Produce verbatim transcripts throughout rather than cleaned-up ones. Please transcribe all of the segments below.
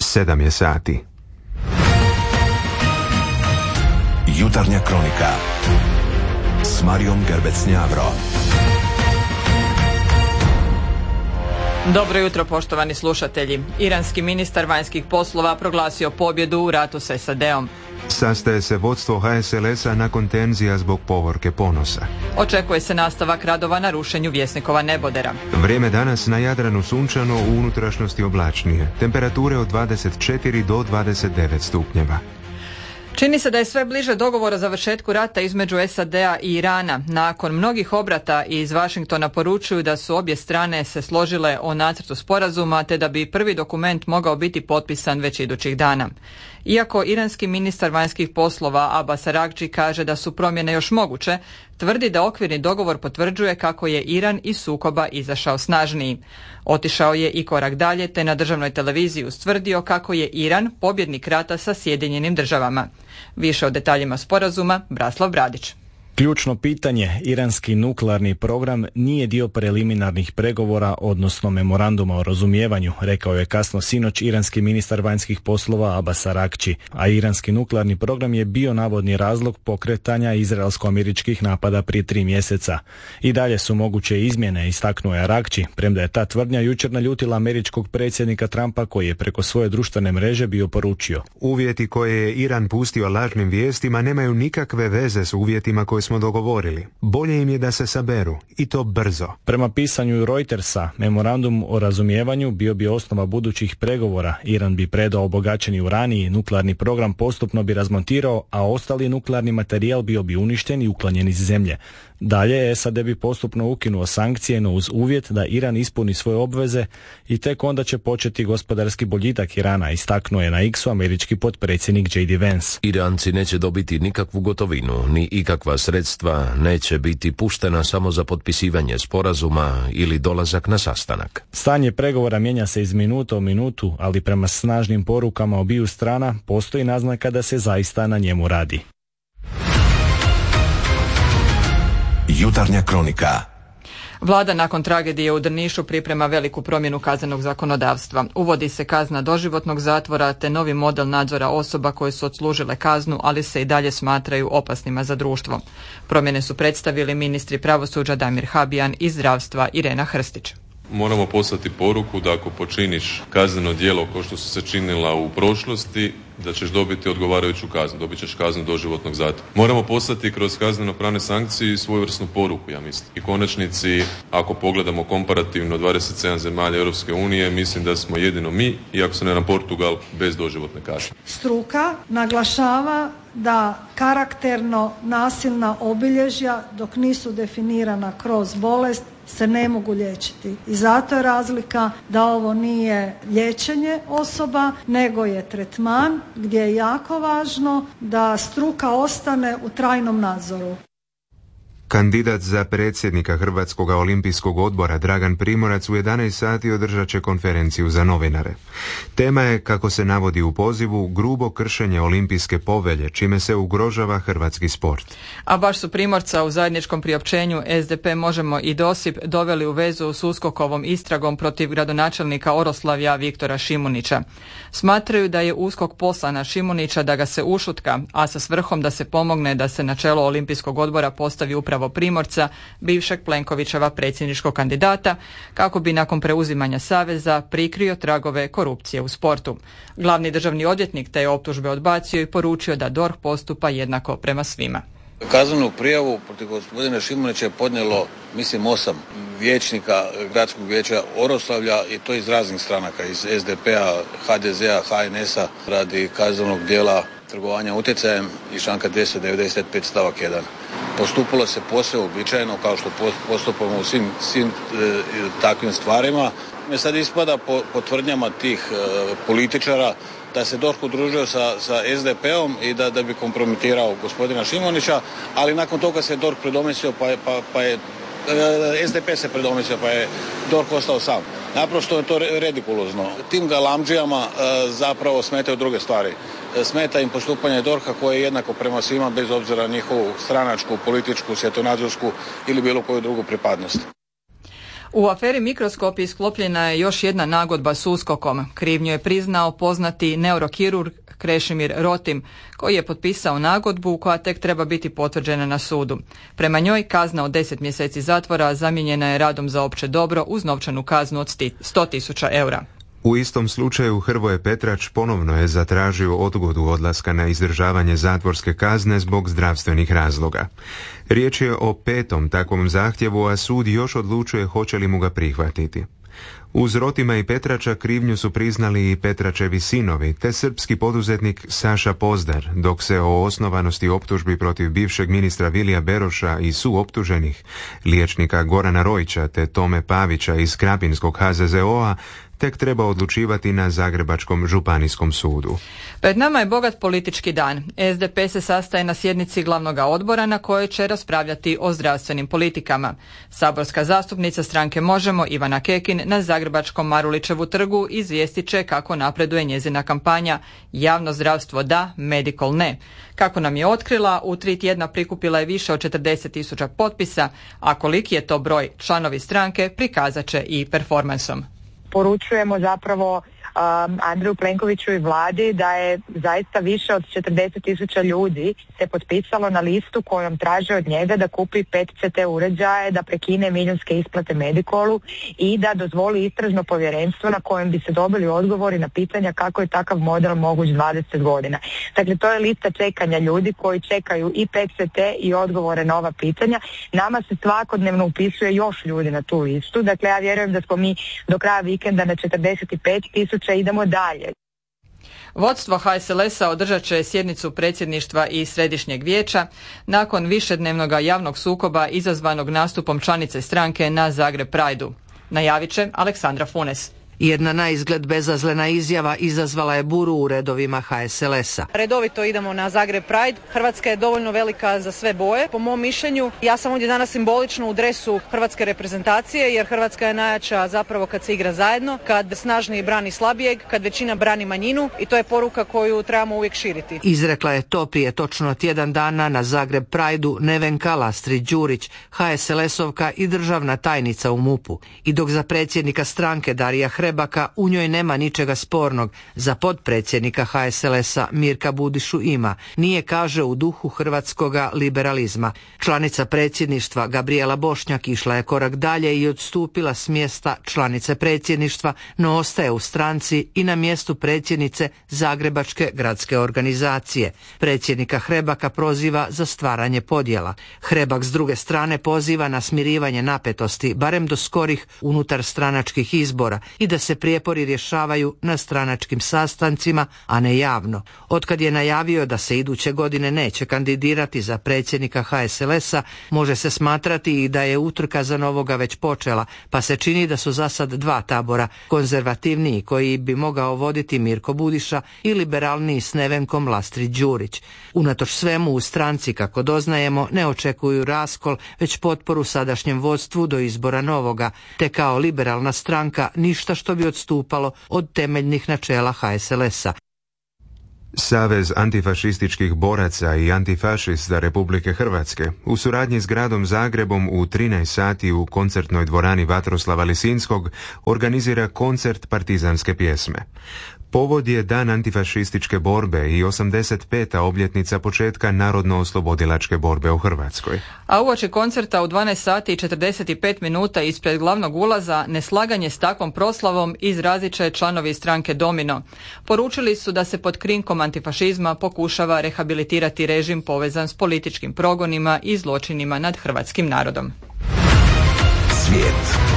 Sedam je sati. Jutarnja kronika s Marijom Gerbec-Njavro. Dobro jutro, poštovani slušatelji. Iranski ministar vanjskih poslova proglasio pobjedu u ratu s S A D-om. Sastaje se vodstvo H S L S-a nakon tenzija zbog povorke Ponosa. Očekuje se nastavak radova na rušenju Vjesnikova nebodera. Vrijeme danas na Jadranu sunčano, u unutrašnjosti oblačnije. Temperature od dvadeset četiri do dvadeset devet stupnjeva. Čini se da je sve bliže dogovor o završetku rata između S A D-a i Irana. Nakon mnogih obrata iz Washingtona poručuju da su obje strane se složile o nacrtu sporazuma, te da bi prvi dokument mogao biti potpisan već idućih dana. Iako iranski ministar vanjskih poslova Abbas Araghchi kaže da su promjene još moguće, tvrdi da okvirni dogovor potvrđuje kako je Iran iz sukoba izašao snažniji. Otišao je i korak dalje, te na državnoj televiziji ustvrdio kako je Iran pobjednik rata sa Sjedinjenim državama. Više o detaljima sporazuma Braslav Bradić. Ključno pitanje, iranski nuklearni program nije dio preliminarnih pregovora, odnosno memoranduma o razumijevanju, rekao je kasno sinoć iranski ministar vanjskih poslova Abbas Araghchi, a iranski nuklearni program je bio navodni razlog pokretanja izraelsko-američkih napada prije tri mjeseca. I dalje su moguće izmjene, istaknuo je Araghchi, premda je ta tvrdnja jučer naljutila američkog predsjednika Trumpa, koji je preko svoje društvene mreže bio poručio: uvjeti koje je Iran pustio lažnim vijestima nemaju nikakve veze s uvjetima koje smo dogovorili. Bolje im je da se saberu, i to brzo. Prema pisanju Reutersa, memorandum o razumijevanju bio bi osnova budućih pregovora. Iran bi predao obogaćeni uranij, nuklearni program postupno bi razmontirao, a ostali nuklearni materijal bio bi uništen i uklonjen iz zemlje. Dalje, S A D bi postupno ukinuo sankcije, no uz uvjet da Iran ispuni svoje obveze i tek onda će početi gospodarski boljitak Irana, istaknuo je na X-u američki potpredsjednik J D Vance. Iranci neće dobiti nikakvu gotovinu, ni ikakva sredstva, neće biti puštena samo za potpisivanje sporazuma ili dolazak na sastanak. Stanje pregovora mijenja se iz minuta u minutu, ali prema snažnim porukama obiju strana postoji naznaka da se zaista na njemu radi. Jutarnja kronika. Vlada nakon tragedije u Drnišu priprema veliku promjenu kaznenog zakonodavstva. Uvodi se kazna doživotnog zatvora te novi model nadzora osoba koje su odslužile kaznu, ali se i dalje smatraju opasnima za društvo. Promjene su predstavili ministri pravosuđa Damir Habijan i zdravstva Irena Hrstić. Moramo poslati poruku da ako počiniš kazneno djelo kao što su se činila u prošlosti, da ćeš dobiti odgovarajuću kaznu, dobit ćeš kaznu doživotnog zatvora. Moramo poslati kroz kazneno-pravne sankcije svojevrsnu poruku, ja mislim. I konačnici, ako pogledamo komparativno dvadeset sedam zemalja Europske unije, mislim da smo jedino mi, i ako se ne na Portugal, bez doživotne kazne. Struka naglašava da karakterno nasilna obilježja, dok nisu definirana kroz bolest, se ne mogu liječiti. I zato je razlika da ovo nije liječenje osoba, nego je tretman, gdje je jako važno da struka ostane u trajnom nadzoru. Kandidat za predsjednika Hrvatskog olimpijskog odbora Dragan Primorac u jedanaest sati održat će konferenciju za novinare. Tema je, kako se navodi u pozivu, grubo kršenje olimpijske povelje, čime se ugrožava hrvatski sport. A baš su Primorca u zajedničkom priopćenju S D P, Možemo i Dosip doveli u vezu s USKOK-ovom istragom protiv gradonačelnika Oroslavlja Viktora Šimunića. Smatraju da je USKOK posla na Šimunića da ga se ušutka, a sa svrhom da se pomogne da se na čelo olimpijskog odbora postavi upravo Primorca, bivšeg Plenkovićeva predsjedničkog kandidata, kako bi nakon preuzimanja saveza prikrio tragove korupcije u sportu. Glavni državni odvjetnik te je optužbe odbacio i poručio da D O R H postupa jednako prema svima. Kaznenu prijavu protiv gospodina Šimunića je podnijelo, mislim, osam vijećnika gradskog vijeća Oroslavlja, i to iz raznih stranaka, iz S D P-a, H D Z-a, H N S-a, radi kaznenog djela trgovanja utjecajem iz članka dvjesto devedeset pet stavak jedan. Postupilo se posve uobičajeno, kao što postupamo u svim, svim e, takvim stvarima. Me sad ispada po, po tvrdnjama tih e, političara da se D O R H udružio sa, sa S D P-om i da, da bi kompromitirao gospodina Šimunića, ali nakon toga se D O R H predomislio, pa je, pa, pa je e, S D P se predomislio, pa je D O R H ostao sam. Naprosto je to redikulozno. Tim galamdžijama e, zapravo smetaju druge stvari. E, smeta im postupanje D O R H-a koje je jednako prema svima, bez obzira na njihovu stranačku, političku, svjetonazorsku ili bilo koju drugu pripadnost. U aferi Mikroskopi sklopljena je još jedna nagodba s USKOK-om. Krivnju je priznao poznati neurokirurg Krešimir Rotim, koji je potpisao nagodbu koja tek treba biti potvrđena na sudu. Prema njoj kazna od deset mjeseci zatvora zamijenjena je radom za opće dobro uz novčanu kaznu od sto tisuća eura. U istom slučaju Hrvoje Petrač ponovno je zatražio odgodu odlaska na izdržavanje zatvorske kazne zbog zdravstvenih razloga. Riječ je o petom takvom zahtjevu, a sud još odlučuje hoće li mu ga prihvatiti. Uz Rotima i Petrača krivnju su priznali i Petračevi sinovi, te srpski poduzetnik Saša Pozdar, dok se o osnovanosti optužbi protiv bivšeg ministra Vilija Beroša i suoptuženih, liječnika Gorana Rojića te Tome Pavića iz Krapinskog H Z Z O-a, tek treba odlučivati na Zagrebačkom županijskom sudu. Pred nama je bogat politički dan. S D P se sastaje na sjednici glavnog odbora na kojoj će raspravljati o zdravstvenim politikama. Saborska zastupnica stranke Možemo, Ivana Kekin, na Zagrebačkom Marulićevu trgu izvijestit će kako napreduje njezina kampanja Javno zdravstvo da, medical ne. Kako nam je otkrila, u tri tjedna prikupila je više od četrdeset tisuća potpisa, a koliki je to broj, članovi stranke prikazat će i performansom. Poručujemo zapravo um, Andreju Plenkoviću i vladi da je zaista više od četrdeset tisuća ljudi se potpisalo na listu kojom traže od njega da kupi pet C T uređaje, da prekine milijunske isplate Medikolu i da dozvoli istražno povjerenstvo na kojem bi se dobili odgovori na pitanja kako je takav model moguć dvadeset godina. Dakle, to je lista čekanja ljudi koji čekaju i pet C T i odgovore na ova pitanja. Nama se svakodnevno upisuje još ljudi na tu listu. Dakle, ja vjerujem da smo mi do kraja vikenda na četrdeset pet tisuća, idemo dalje. Vodstvo H S L S-a održat će sjednicu predsjedništva i središnjeg vijeća nakon višednevnog javnog sukoba izazvanog nastupom članice stranke na Zagreb Prideu. Najavit će Aleksandra Funes. Jedna na izgled bezazlena izjava izazvala je buru u redovima H S L S-a. Redovito idemo na Zagreb Pride. Hrvatska je dovoljno velika za sve boje. Po mom mišljenju, ja sam ovdje danas simbolično u dresu hrvatske reprezentacije, jer Hrvatska je najjača zapravo kad se igra zajedno, kad snažniji brani slabijeg, kad većina brani manjinu, i to je poruka koju trebamo uvijek širiti. Izrekla je to prije točno tjedan dana na Zagreb Prideu Nevenka Lastri-Đurić, H S L S-ovka i državna tajnica u MUP-u. I dok za predsjednika stranke Darija Hrebaka u njoj nema ničega spornog, za potpredsjednika H S L S-a Mirka Budišu ima, nije, kaže, u duhu hrvatskoga liberalizma. Članica predsjedništva Gabrijela Bošnjak išla je korak dalje i odstupila s mjesta članice predsjedništva, no ostaje u stranci i na mjestu predsjednice Zagrebačke gradske organizacije. Predsjednika Hrebaka proziva za stvaranje podjela. Hrebak s druge strane poziva na smirivanje napetosti, barem do skorih unutar stranačkih izbora, i da se prijepori rješavaju na stranačkim sastancima, a ne javno. Otkad je najavio da se iduće godine neće kandidirati za predsjednika H S L S-a, može se smatrati i da je utrka za novoga već počela, pa se čini da su za sad dva tabora, konzervativniji koji bi mogao voditi Mirko Budiša i liberalniji s Nevenkom Lastri-Đurić. Unatoč svemu u stranci, kako doznajemo, ne očekuju raskol, već potporu sadašnjem vodstvu do izbora novoga, te kao liberalna stranka ništa što bi odstupalo od temeljnih načela H S L S-a. Savez antifašističkih boraca i antifašista Republike Hrvatske u suradnji s gradom Zagrebom u trinaest sati u koncertnoj dvorani Vatroslava Lisinskog organizira koncert partizanske pjesme. Povod je Dan antifašističke borbe i osamdeset peta obljetnica početka narodno-oslobodilačke borbe u Hrvatskoj. A uoči koncerta u dvanaest sati i četrdeset pet minuta ispred glavnog ulaza neslaganje s takvom proslavom izrazit će članovi stranke Domino. Poručili su da se pod krinkom antifašizma pokušava rehabilitirati režim povezan s političkim progonima i zločinima nad hrvatskim narodom. Svijet.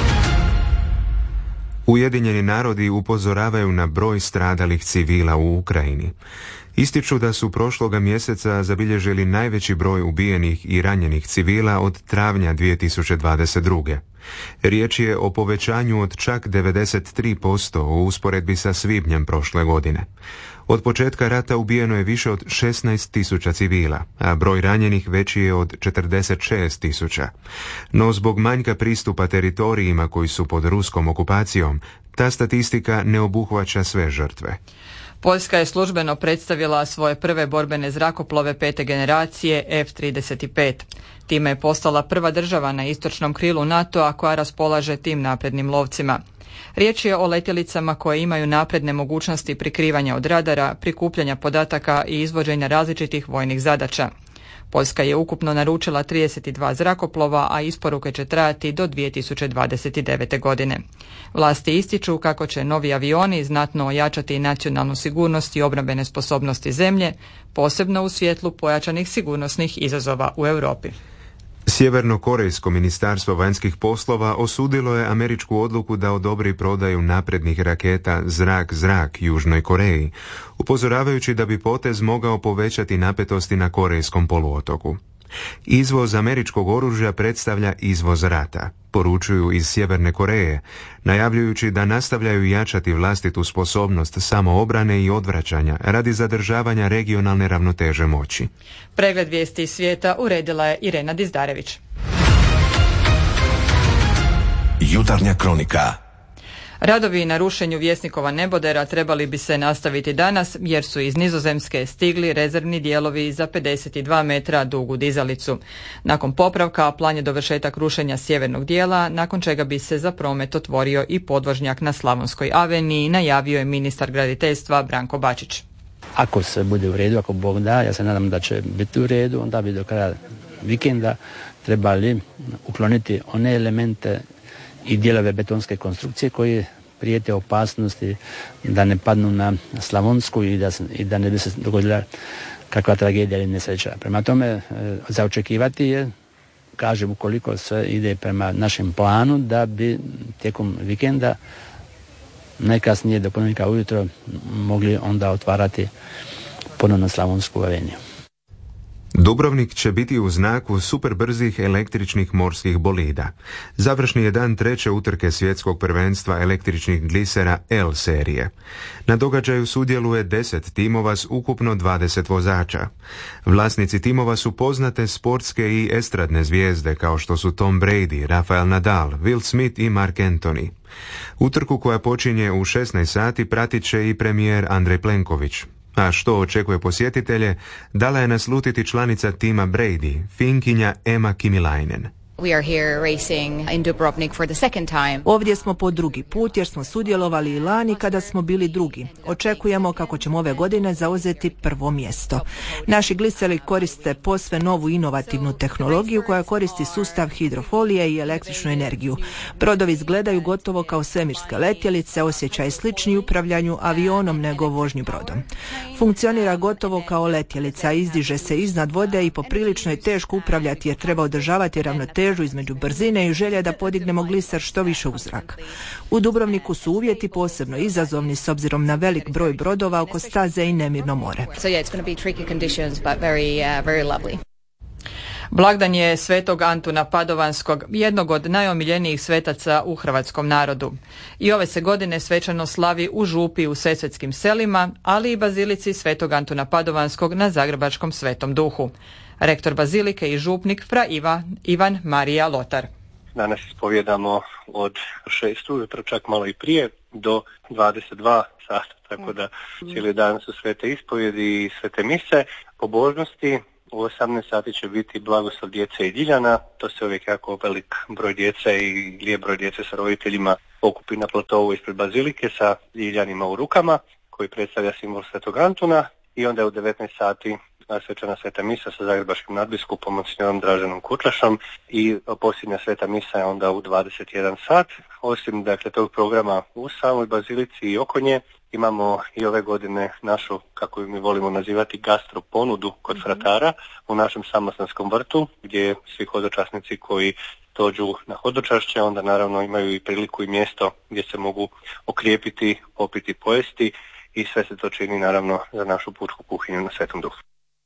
Ujedinjeni narodi upozoravaju na broj stradalih civila u Ukrajini. Ističu da su prošloga mjeseca zabilježili najveći broj ubijenih i ranjenih civila od travnja dvije tisuće dvadeset druge. Riječ je o povećanju od čak devedeset tri posto u usporedbi sa svibnjem prošle godine. Od početka rata ubijeno je više od šesnaest tisuća civila, a broj ranjenih veći je od četrdeset šest tisuća. No zbog manjka pristupa teritorijima koji su pod ruskom okupacijom, ta statistika ne obuhvaća sve žrtve. Poljska je službeno predstavila svoje prve borbene zrakoplove pete generacije F trideset pet. Time je postala prva država na istočnom krilu NATO-a koja raspolaže tim naprednim lovcima. Riječ je o letjelicama koje imaju napredne mogućnosti prikrivanja od radara, prikupljanja podataka i izvođenja različitih vojnih zadaća. Poljska je ukupno naručila trideset dva zrakoplova, a isporuke će trajati do dvije tisuće dvadeset devete. godine. Vlasti ističu kako će novi avioni znatno ojačati nacionalnu sigurnost i obrambene sposobnosti zemlje, posebno u svjetlu pojačanih sigurnosnih izazova u Europi. Sjeverno-korejsko ministarstvo vanjskih poslova osudilo je američku odluku da odobri prodaju naprednih raketa zrak-zrak Južnoj Koreji, upozoravajući da bi potez mogao povećati napetosti na Korejskom poluotoku. Izvoz američkog oružja predstavlja izvoz rata, poručuju iz Sjeverne Koreje, najavljujući da nastavljaju jačati vlastitu sposobnost samoobrane i odvraćanja radi zadržavanja regionalne ravnoteže moći. Pregled vijesti iz svijeta uredila je Irena Dizdarević. Jutarnja kronika. Radovi na rušenju Vjesnikova nebodera trebali bi se nastaviti danas jer su iz Nizozemske stigli rezervni dijelovi za pedeset dva metra dugu dizalicu. Nakon popravka plan je dovršetak rušenja sjevernog dijela, nakon čega bi se za promet otvorio i podvožnjak na Slavonskoj aveniji, najavio je ministar graditeljstva Branko Bačić. Ako se bude u redu, ako Bog da, ja se nadam da će biti u redu, onda bi do kraja vikenda trebali ukloniti one elemente i dijelove betonske konstrukcije koji prijete opasnosti da ne padnu na Slavonsku i da, i da ne bi se dogodila kakva tragedija ili nesreća. Prema tome, e, za očekivati je, kažem, ukoliko sve ide prema našem planu, da bi tijekom vikenda najkasnije do ponedjeljka ujutro mogli onda otvarati ponovno Slavonsku aveniju. Dubrovnik će biti u znaku superbrzih električnih morskih bolida. Završni je dan treće utrke svjetskog prvenstva električnih glisera L serije. Na događaju sudjeluje deset timova s ukupno dvadeset vozača. Vlasnici timova su poznate sportske i estradne zvijezde kao što su Tom Brady, Rafael Nadal, Will Smith i Mark Anthony. Utrku koja počinje u šesnaest sati pratit će i premijer Andrej Plenković. A što očekuje posjetitelje, dala je naslutiti članica tima Brady, Finkinja Emma Kimilainen. We are here racing in Dubrovnik for the second time. Ovdje smo po drugi put jer smo sudjelovali i lani kada smo bili drugi. Očekujemo kako ćemo ove godine zauzeti prvo mjesto. Naši gliseri koriste posve novu inovativnu tehnologiju koja koristi sustav hidrofolije i električnu energiju. Brodovi izgledaju gotovo kao svemirske letjelice, osjećaj slični upravljanju avionom nego vožnju brodom. Funkcionira gotovo kao letjelica, izdiže se iznad vode i poprilično je teško upravljati jer treba održavati ravnotežu između brzine i želje da podignemo gliser što više u zrak. U Dubrovniku su uvjeti posebno izazovni s obzirom na velik broj brodova oko staze i nemirno more. So yeah, it's going to be tricky conditions but very uh, very lovely. Blagdan je Svetog Antuna Padovanskog, jednog od najomiljenijih svetaca u hrvatskom narodu. I ove se godine svečano slavi u Župi u Sesvetskim selima, ali i bazilici Svetog Antuna Padovanskog na zagrebačkom Svetom Duhu. Rektor bazilike i župnik fra Iva, Ivan Marija Lotar. Danas ispovjedamo od šest ujutro, čak malo i prije, do dvadeset dva sata, tako da cijeli dan su svete ispovjedi i svete mise, pobožnosti. U osamnaest sati će biti blagoslov djece i Diljana, to se uvijek jako velik broj djece i lijep broj djece sa roditeljima okupi na platovu ispred bazilike sa Diljanima u rukama, koji predstavlja simbol Svetog Antuna, i onda je u devetnaest sati svečana sveta misa sa zagrebačkim nadbiskupom monsignorom Draženom Kutlašom i posljednja sveta misa je onda u dvadeset jedan sat. Osim dakle tog programa u samoj bazilici i oko nje, imamo i ove godine našu, kako mi volimo nazivati, gastro ponudu kod fratara u našem samostanskom vrtu, gdje svi hodočasnici koji dođu na hodočašće onda naravno imaju i priliku i mjesto gdje se mogu okrijepiti, popiti, pojesti, i sve se to čini naravno za našu pučku kuhinju na Svetom Duhu.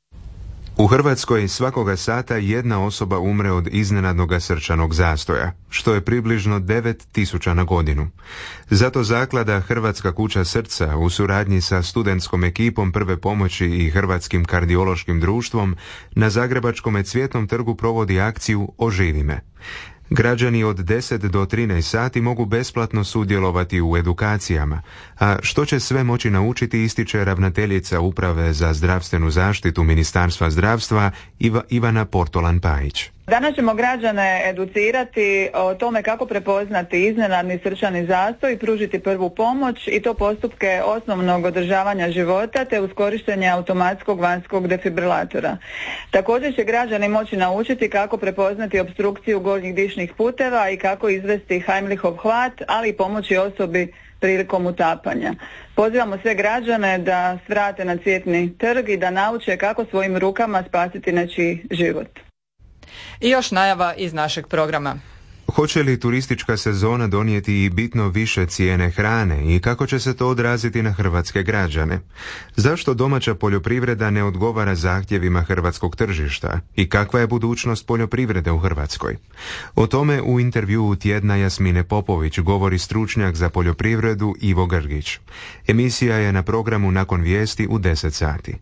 U Hrvatskoj svakoga sata jedna osoba umre od iznenadnog srčanog zastoja, što je približno devet tisuća na godinu. Zato zaklada Hrvatska kuća srca u suradnji sa studentskom ekipom prve pomoći i Hrvatskim kardiološkim društvom na Zagrebačkom Cvjetnom trgu provodi akciju Oživi me. Građani od deset do trinaest sati mogu besplatno sudjelovati u edukacijama, a što će sve moći naučiti ističe ravnateljica Uprave za zdravstvenu zaštitu Ministarstva zdravstva Iva, Ivana Portolan-Pajić. Danas ćemo građane educirati o tome kako prepoznati iznenadni srčani zastoj i pružiti prvu pomoć i to postupke osnovnog održavanja života te uz korištenje automatskog vanjskog defibrilatora. Također će građani moći naučiti kako prepoznati opstrukciju gornjih dišnih puteva i kako izvesti Heimlichov hvat, ali i pomoći osobi prilikom utapanja. Pozivamo sve građane da svrate na Cvjetni trg i da nauče kako svojim rukama spasiti nečiji život. I još najava iz našeg programa. Hoće li turistička sezona donijeti i bitno više cijene hrane i kako će se to odraziti na hrvatske građane? Zašto domaća poljoprivreda ne odgovara zahtjevima hrvatskog tržišta i kakva je budućnost poljoprivrede u Hrvatskoj? O tome u intervjuu tjedna Jasmine Popović govori stručnjak za poljoprivredu Ivo Grgić. Emisija je na programu nakon vijesti u deset sati.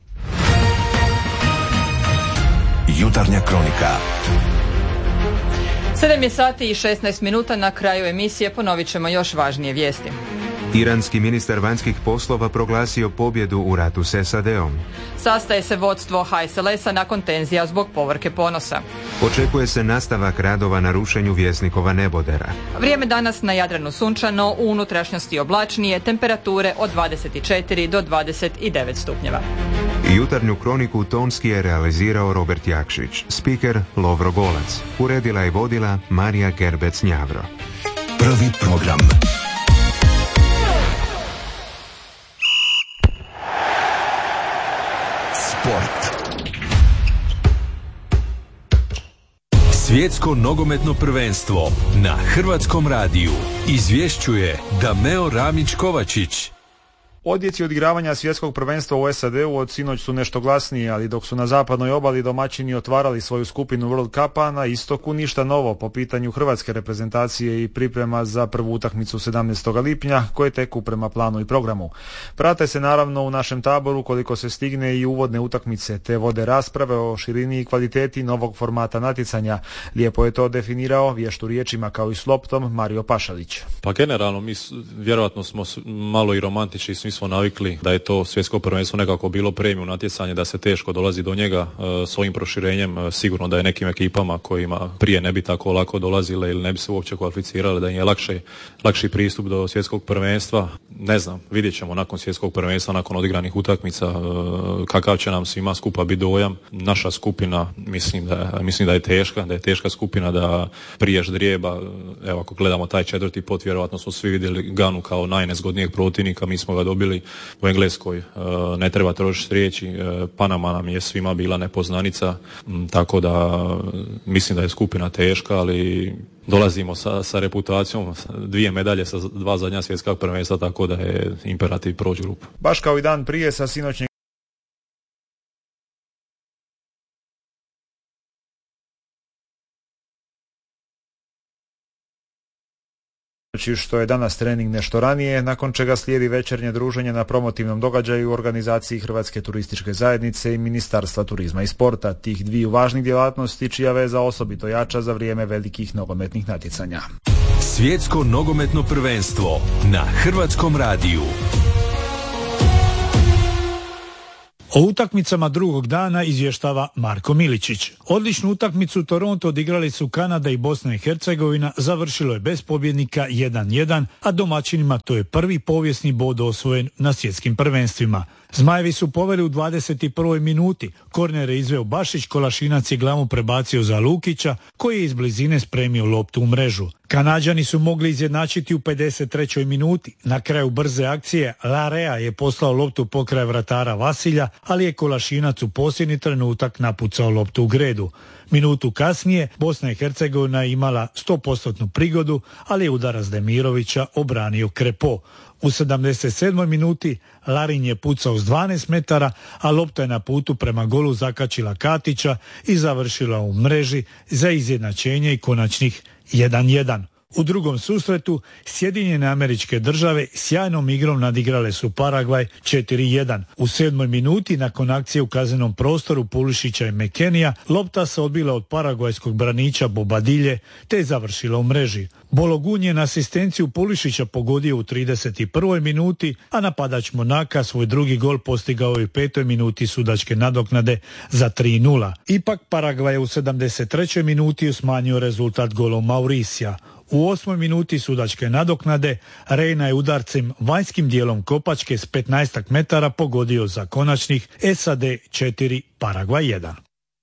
Jutarnja kronika. sedam je sati i šesnaest minuta, na kraju emisije ponovit ćemo još važnije vijesti. Iranski ministar vanjskih poslova proglasio pobjedu u ratu s S A D-om. Sastaje se vodstvo H S L S-a nakon tenzija zbog povorke Ponosa. Očekuje se nastavak radova na rušenju Vjesnikova nebodera. Vrijeme danas na Jadranu sunčano, u unutrašnjosti oblačnije, temperature od dvadeset četiri do dvadeset devet stupnjeva. Jutarnju kroniku tonski je realizirao Robert Jakšić, spiker Lovro Golac, uredila i vodila Marija Gerbec-Njavro. Prvi program. Sport. Svjetsko nogometno prvenstvo na Hrvatskom radiju izvješćuje Dameo Ramić-Kovačić. Odjeci odigravanja svjetskog prvenstva u S A D-u od sinoć su nešto glasniji, ali dok su na zapadnoj obali domaćini otvarali svoju skupinu World Cupa, na istoku ništa novo po pitanju hrvatske reprezentacije i priprema za prvu utakmicu sedamnaestog lipnja, koje teku prema planu i programu. Prate se naravno u našem taboru koliko se stigne i uvodne utakmice, te vode rasprave o širini i kvaliteti novog formata natjecanja. Lijepo je to definirao vještu riječima kao i s loptom Mario Pašalić. Pa generalno mi vjerojatno smo malo i romantični, svi smo navikli da je to svjetsko prvenstvo nekako bilo premium natjecanje, da se teško dolazi do njega. E, s ovim proširenjem e, sigurno da je nekim ekipama kojima prije ne bi tako lako dolazile ili ne bi se uopće kvalificirale, da im je lakše, lakši pristup do svjetskog prvenstva. Ne znam, vidjet ćemo nakon svjetskog prvenstva, nakon odigranih utakmica, e, kakav će nam svima skupa biti dojam. Naša skupina, mislim da, mislim da je teška, da je teška skupina, da prije ždrijeba, evo ako gledamo taj četvrti pot, vjerojatno smo svi vidjeli Ganu kao najnezgodnijeg protivnika, mi smo ga dobili u Engleskoj, ne treba trošiti riječi, Panama nam je svima bila nepoznanica, tako da mislim da je skupina teška, ali dolazimo sa, sa reputacijom, dvije medalje sa dva zadnja svjetska prvenstva, tako da je imperativ proći grupu. Baš kao i dan prije sa sinoćnjeg što je danas trening nešto ranije, nakon čega slijedi večernje druženje na promotivnom događaju u organizaciji Hrvatske turističke zajednice i Ministarstva turizma i sporta, tih dviju važnih djelatnosti čija veza osobito jača za vrijeme velikih nogometnih natjecanja. Svjetsko nogometno prvenstvo na Hrvatskom radiju. O utakmicama drugog dana izvještava Marko Miličić. Odličnu utakmicu u Toronto odigrali su Kanada i Bosna i Hercegovina, završilo je bez pobjednika jedan jedan, a domaćinima to je prvi povijesni bod osvojen na svjetskim prvenstvima. Zmajevi su poveli u dvadeset prvoj minuti, korner je izveo Bašić, Kolašinac je glavu prebacio za Lukića, koji je iz blizine spremio loptu u mrežu. Kanađani su mogli izjednačiti u pedeset trećoj minuti. Na kraju brze akcije Larea je poslao loptu pokraj vratara Vasilja, ali je Kolašinac u posljednji trenutak napucao loptu u gredu. Minutu kasnije Bosna i Hercegovina je imala sto posto prigodu, ali je udarac Demirovića obranio Krepo. U sedamdeset sedmoj minuti Larin je pucao s dvanaest metara, a lopta je na putu prema golu zakačila Katića i završila u mreži za izjednačenje i konačnih jedan jedan. U drugom susretu Sjedinjene Američke Države sjajnom igrom nadigrale su Paragvaj četiri jedan. U sedmoj minuti nakon akcije u kaznenom prostoru Pulišića i Mekenija lopta se odbila od paragvajskog braniča Bobadilje te je završila u mreži. Bologun je na asistenciju Pulišića pogodio u trideset prvoj minuti, a napadač Monaka svoj drugi gol postigao je u petoj minuti sudačke nadoknade za tri nula. Ipak Paragvaj je u sedamdeset trećoj minuti smanjio rezultat golom Mauricija. U osmoj minuti sudačke nadoknade Rejna je udarcem vanjskim dijelom kopačke s petnaest metara pogodio za konačnih S A D četiri, Paragvaj jedan.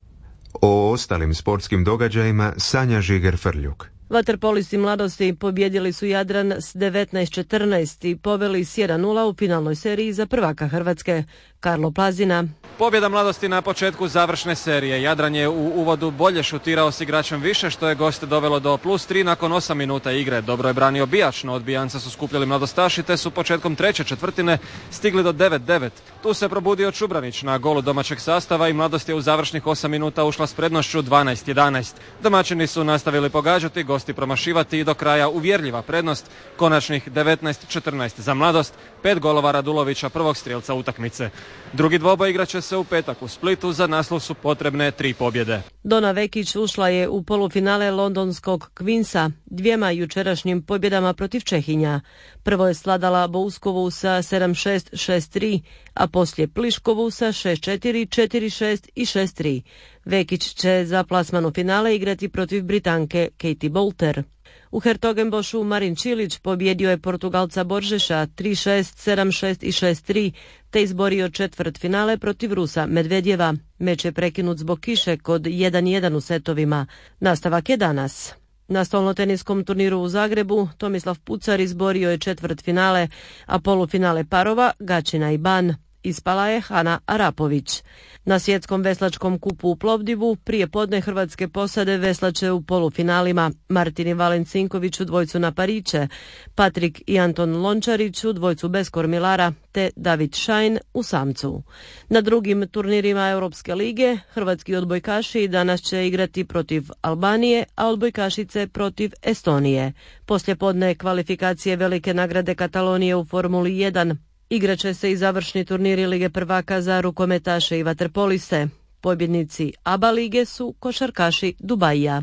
O ostalim sportskim događajima Sanja Žiger-Frljuk. Vaterpolisti mladosti pobjedili su Jadran s devetnaest četrnaest i poveli s jedan nula u finalnoj seriji za prvaka Hrvatske. Karlo Plazina. Pobjeda mladosti na početku završne serije. Jadran je u uvodu bolje šutirao s igračem više, što je goste dovelo do plus tri nakon osam minuta igre. Dobro je branio Bijač, no od Bijanca su skupljali mladostaši, te su početkom treće četvrtine stigli do devet devet. Tu se probudio Čubranić na golu domaćeg sastava i mladost je u završnih osam minuta ušla s prednošću dvanaest jedanaest. Domaćini su nastavili pogađati, gosti promašivati i do kraja uvjerljiva prednost, konačnih devetnaest četrnaest za mladost, pet golova Radulovića, prvog strijelca utakmice. Drugi dvoboj igraće se u petak u Splitu, za naslov su potrebne tri pobjede. Dona Vekić ušla je u polufinale londonskog Queensa dvijema jučerašnjim pobjedama protiv Čehinja. Prvo je sladala Bouskovu sa sedam šest, šest tri, a poslije Pliškovu sa šest četiri, četiri šest i šest tri. Vekić će za plasman u finale igrati protiv Britanke Katie Boulter. U Hertogenbošu Marin Čilić pobjedio je Portugalca Boržeša tri šest, sedam šest i šest tri, te izborio četvrt finale protiv Rusa Medvedjeva. Meč je prekinut zbog kiše kod jedan jedan u setovima. Nastavak je danas. Na stolnoteniskom turniru u Zagrebu Tomislav Pucar izborio je četvrt finale, a polufinale parova Gačina i Ban. Ispala je Hana Arapović. Na svjetskom veslačkom kupu u Plovdivu prije podne hrvatske posade veslače u polufinalima. Martin i Valen Cinković u dvojcu na pariće, Patrik i Anton Lončarić u dvojcu bez kormilara, te David Šajn u samcu. Na drugim turnirima Europske lige hrvatski odbojkaši danas će igrati protiv Albanije, a odbojkašice protiv Estonije. Poslije podne kvalifikacije velike nagrade Katalonije u Formuli jedan. Igraće se i završni turniri Lige prvaka za rukometaše i vaterpoliste. Pobjednici A B A lige su košarkaši Dubaija.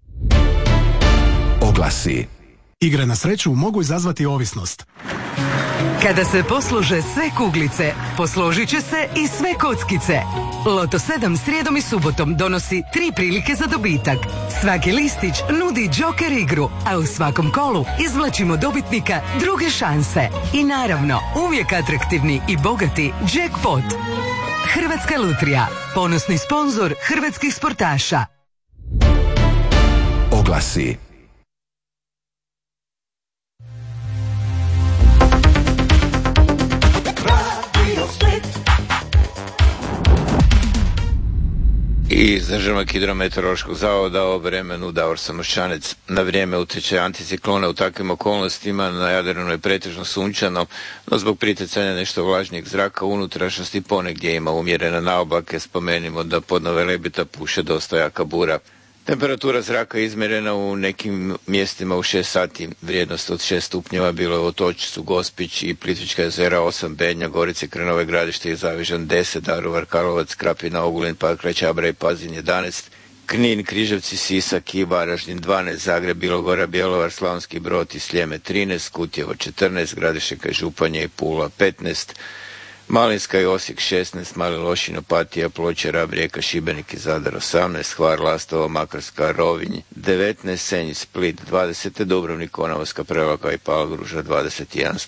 Oglasi. Igre na sreću mogu izazvati ovisnost. Kada se poslože sve kuglice, posložit će se i sve kockice. Loto sedam srijedom i subotom donosi tri prilike za dobitak. Svaki listić nudi džoker igru, a u svakom kolu izvlačimo dobitnika druge šanse. I naravno, uvijek atraktivni i bogati jackpot. Hrvatska lutrija, ponosni sponzor hrvatskih sportaša. Oglasi. Iz Državnog hidrometeorološkog zavoda o vremenu Davor Samoščanec. Na vrijeme utječe anticiklona u takvim okolnostima, na Jadranu je pretežno sunčano, no zbog pritjecanja nešto vlažnijeg zraka u unutrašnjosti ponegdje ima umjerene naoblake. Spomenimo da pod Velebita puše dosta jaka bura. Temperatura zraka je izmjerena u nekim mjestima u šest sati. Vrijednost od šest stupnjeva bilo je u Otočcu, Gospić i Plitvička jezera osam, Bednja, Gorice, Krenove Gradište i Zavižan deset, Daruvar, Karlovac, Krapina, Ogulin, Pakrac, Čabar i Pazin jedanaest, Knin, Križevci, Sisak i Varaždin dvanaest, Zagreb, Bilogora, Bjelovar, Slavonski Brod i Sljeme trinaest, Kutjevo četrnaest, Gradišćaka i Županja i Pula petnaest, Malinska i Osijek šesnaest, Mali Lošinj, Opatija, Ploče, Rab, Rijeka, Šibenik i Zadar osamnaest, Hvar, Lastovo, Makarska, Rovinj devetnaest, Senj, Split dvadeset, Dubrovnik, Konavska, Prevlaka i Palagruža dvadeset jedan